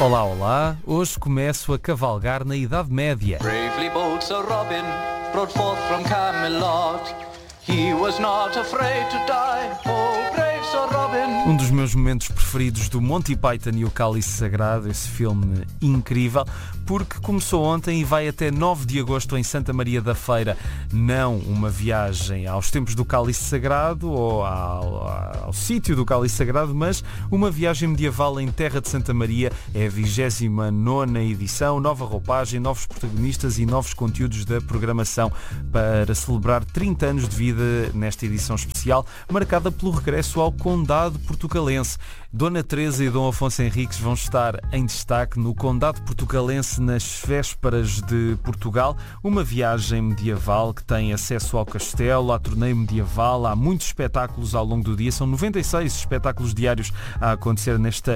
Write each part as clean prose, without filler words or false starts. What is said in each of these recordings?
Olá, olá. Hoje começo a cavalgar na Idade Média. Bravely bold Sir Robin rode forth from Camelot. He was not afraid to die. Oh, brave Sir Robin. Um dos meus momentos preferidos do Monty Python e o Cálice Sagrado, esse filme incrível, porque começou ontem e vai até 9 de agosto em Santa Maria da Feira. Não uma viagem aos tempos do Cálice Sagrado ou ao sítio do Cálice Sagrado, mas uma viagem medieval em Terra de Santa Maria. É a 29ª edição, nova roupagem, novos protagonistas e novos conteúdos da programação para celebrar 30 anos de vida nesta edição especial, marcada pelo regresso ao Condado Portucalense. Dona Teresa e Dom Afonso Henriques vão estar em destaque no Condado Portucalense nas vésperas de Portugal, uma viagem medieval que tem acesso ao castelo, à torneio medieval, há muitos espetáculos ao longo do dia, são 96 espetáculos diários a acontecer nesta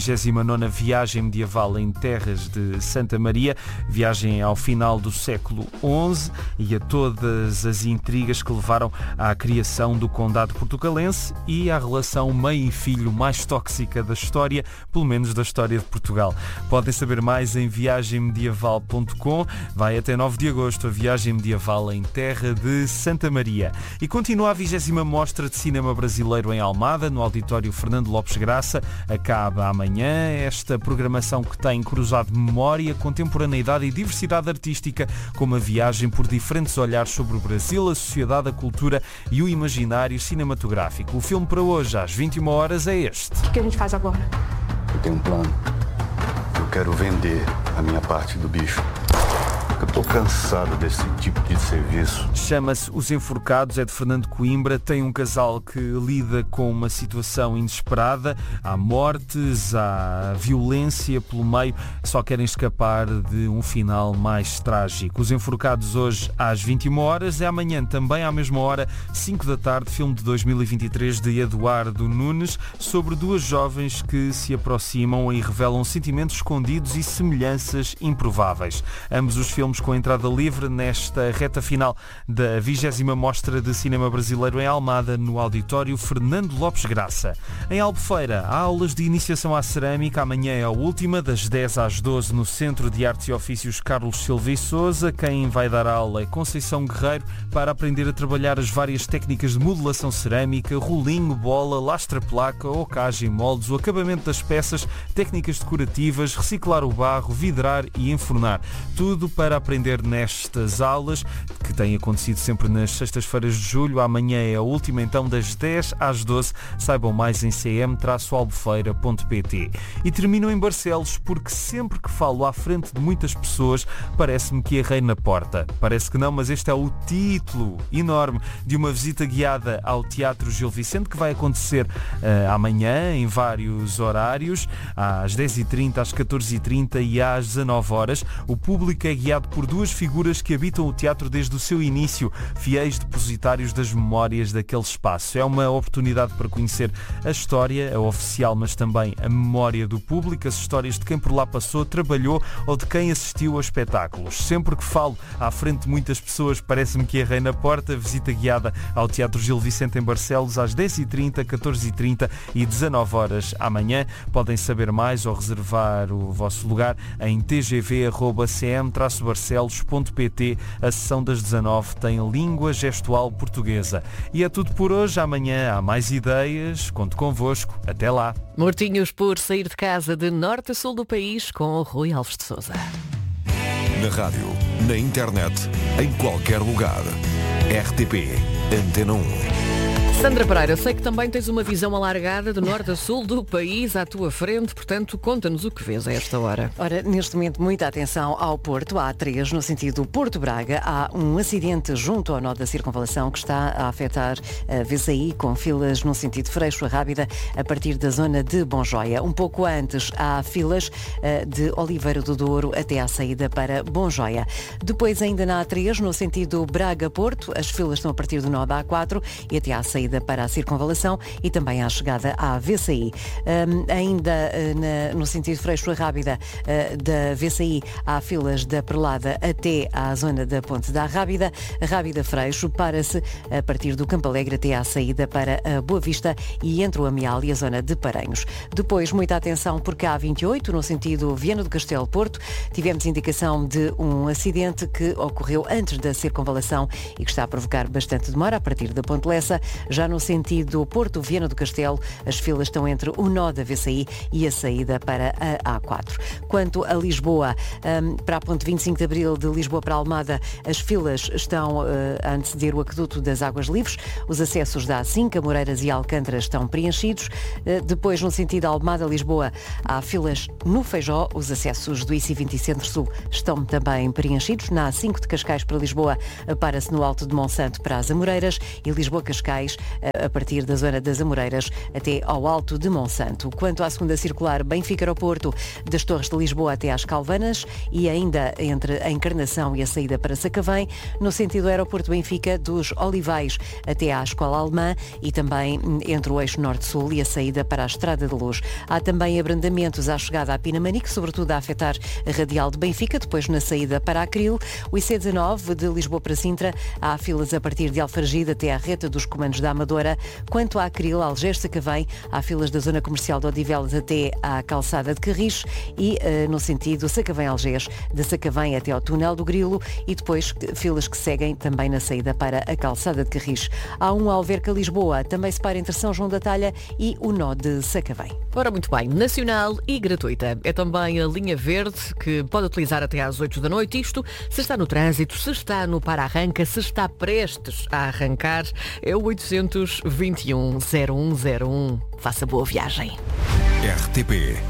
29ª viagem medieval em terras de Santa Maria, viagem ao final do século XI e a todas as intrigas que levaram à criação do Condado Portucalense e à relação mãe e filho mais tóxica da história, pelo menos da história de Portugal. Podem saber mais em viagemedieval.com. Vai até 9 de agosto a viagem medieval em terra de Santa Maria. E continua a 20ª Mostra de Cinema Brasileiro em Almada, no Auditório Fernando Lopes Graça. Acaba amanhã esta programação que tem cruzado memória, contemporaneidade e diversidade artística, com uma viagem por diferentes olhares sobre o Brasil, a sociedade, a cultura e o imaginário cinematográfico. O filme para hoje, às 21 horas, é este. O que a gente faz agora? Eu tenho um plano. Eu quero vender a minha parte do bicho. Eu estou cansado desse tipo de serviço. Chama-se Os Enforcados, é de Fernando Coimbra. Tem um casal que lida com uma situação inesperada. Há mortes, há violência pelo meio. Só querem escapar de um final mais trágico. Os Enforcados hoje às 21 horas. É amanhã também à mesma hora, 5 da tarde, filme de 2023 de Eduardo Nunes, sobre duas jovens que se aproximam e revelam sentimentos escondidos e semelhanças improváveis. Ambos os filmes com entrada livre nesta reta final da 20ª Mostra de Cinema Brasileiro em Almada, no Auditório Fernando Lopes Graça. Em Albufeira, há aulas de iniciação à cerâmica. Amanhã é a última, das 10 às 12, no Centro de Artes e Ofícios Carlos Silva e Sousa. Quem vai dar aula é Conceição Guerreiro, para aprender a trabalhar as várias técnicas de modelação cerâmica, rolinho, bola, lastra-placa, ocagem, moldes, o acabamento das peças, técnicas decorativas, reciclar o barro, vidrar e enfornar. Tudo para aprender nestas aulas, que têm acontecido sempre nas sextas-feiras de julho. Amanhã é a última, então, das 10 às 12. Saibam mais em cm-albufeira.pt. E termino em Barcelos, porque sempre que falo à frente de muitas pessoas, parece-me que errei na porta. Parece que não, mas este é o título enorme de uma visita guiada ao Teatro Gil Vicente, que vai acontecer amanhã, em vários horários, às 10h30, às 14h30 e às 19 horas. O público é guiado por duas figuras que habitam o teatro desde o seu início, fiéis depositários das memórias daquele espaço. É uma oportunidade para conhecer a história, a oficial, mas também a memória do público, as histórias de quem por lá passou, trabalhou ou de quem assistiu a espetáculos. Sempre que falo à frente de muitas pessoas, parece-me que errei na porta. Visita guiada ao Teatro Gil Vicente em Barcelos às 10h30, 14h30 e 19 horas amanhã. Podem saber mais ou reservar o vosso lugar em tgv@cm-barcelos.pt. A sessão das 19 tem língua gestual portuguesa. E é tudo por hoje. Amanhã há mais ideias. Conto convosco. Até lá. Mortinhos por sair de casa de norte a sul do país com o Rui Alves de Sousa. Na rádio, na internet, em qualquer lugar. RTP Antena 1. Sandra Pereira, eu sei que também tens uma visão alargada de norte a sul do país à tua frente, portanto, conta-nos o que vês a esta hora. Ora, neste momento, muita atenção ao Porto, a A3, no sentido Porto-Braga. Há um acidente junto ao nó da circunvalação que está a afetar a VCI, com filas no sentido Freixo-Rábida, a partir da zona de Bonjoia. Um pouco antes, há filas de Oliveira do Douro até à saída para Bonjoia. Depois, ainda na A3, no sentido Braga-Porto, as filas estão a partir do nó da A4 e até à saída saída para a Circunvalação e também à chegada à VCI. Ainda no sentido Freixo-Rábida da VCI há filas da Perlada até à zona da Ponte da Rábida. Rábida-Freixo para-se a partir do Campo Alegre até à saída para a Boa Vista e entre o Amial e a zona de Paranhos. Depois, muita atenção porque há 28 no sentido Viana do Castelo-Porto. Tivemos indicação de um acidente que ocorreu antes da Circunvalação e que está a provocar bastante demora a partir da Ponte Lessa. Já no sentido Porto-Viana do Castelo, as filas estão entre o nó da VCI e a saída para a A4. Quanto a Lisboa, para a ponte 25 de Abril de Lisboa para Almada, as filas estão a anteceder o aqueduto das Águas Livres. Os acessos da A5, Amoreiras e Alcântara estão preenchidos. Depois, no sentido Almada-Lisboa, há filas no Feijó. Os acessos do IC20 Centro-Sul estão também preenchidos. Na A5 de Cascais para Lisboa, para-se no Alto de Monsanto para as Amoreiras e Lisboa-Cascais, a partir da zona das Amoreiras até ao Alto de Monsanto. Quanto à segunda circular, Benfica-Aeroporto, das Torres de Lisboa até às Calvanas e ainda entre a Encarnação e a saída para Sacavém, no sentido Aeroporto Benfica, dos Olivais até à Escola Alemã e também entre o eixo Norte-Sul e a saída para a Estrada de Luz. Há também abrandamentos à chegada à Pinamanique, sobretudo a afetar a Radial de Benfica, depois na saída para Acril. O IC19 de Lisboa para Sintra, há filas a partir de Alfragide até à reta dos Comandos da Amadora. Quanto a Acril, Algés-Sacavém, há filas da zona comercial de Odivelas até à calçada de Carris e no sentido Sacavém-Algés, de Sacavém até ao túnel do Grilo e depois filas que seguem também na saída para a calçada de Carris. Há um Alverca-Lisboa, também se para entre São João da Talha e o nó de Sacavém. Ora, muito bem, nacional e gratuita. É também a linha verde que pode utilizar até às 8 da noite. Isto se está no trânsito, se está no para-arranca, se está prestes a arrancar, é o 821 0101. Faça boa viagem. RTP